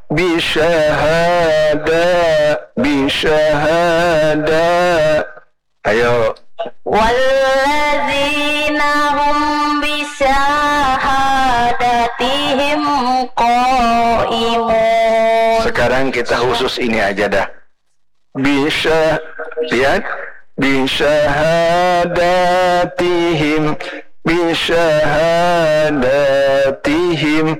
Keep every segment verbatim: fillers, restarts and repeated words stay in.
bisyahada bisyahada. Ayo. Walladzina hum bisyahadatihim qaimun. Sekarang kita khusus ini aja dah. Bisa lihat bisyahadatihim bisyahadatihim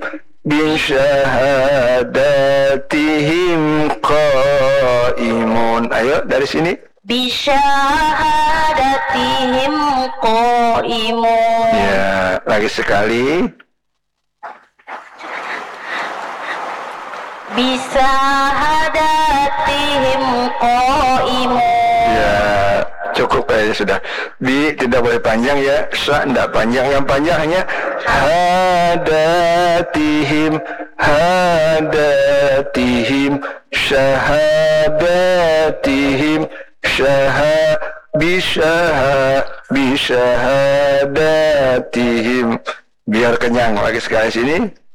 bisyahadatihim qaimun. Ayo dari sini. Bisyahadatihim qaimun. Ya, lagi sekali. Bisyahadatihim qaimun. Ya, cukup aja sudah. Bi tidak boleh panjang ya. Sa tidak panjang, yang panjang hanya hadatihim hadatihim syahadatihim syaha bisyaha bisyahadatihim. Biar kenyang. Lagi sekali sini.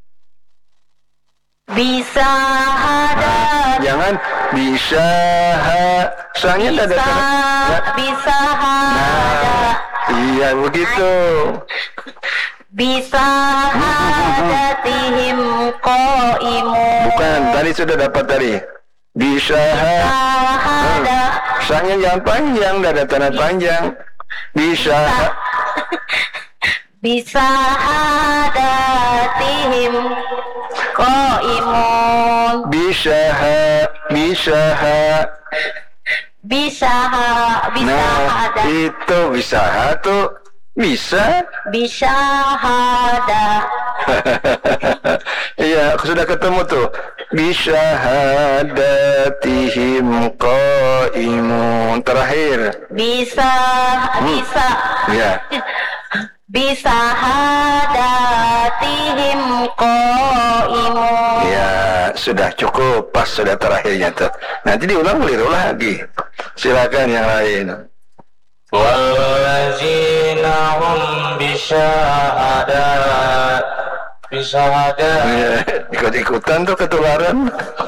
Bisa ada. Jangan bisa ha. Soalnya ada Bisa bisa ada. Iya begitu. Bisa hadatihim qaimun. Bukan, tadi sudah dapat tadi. Bisa Ada. Soalnya jangan panjang, tidak ada tanda panjang. Bisa Bisa hadatihim qaimun. bisa ha bisa ha. Bisa ha bisa Nah, ada. itu bisa ha tuh bisa. Bisa hada. Iya, sudah ketemu tuh. Bisa hadatihim qaimun. Terakhir. Bisa bisa. Ya. Bisa hadatihim qaimun. Ya, sudah cukup. Pas sudah terakhirnya tuh. Nanti diulang keliru lagi. Silakan yang lain. Wallazina hum bisyahadat bisyahadat. Ya, ikut-ikutan tuh ketularan.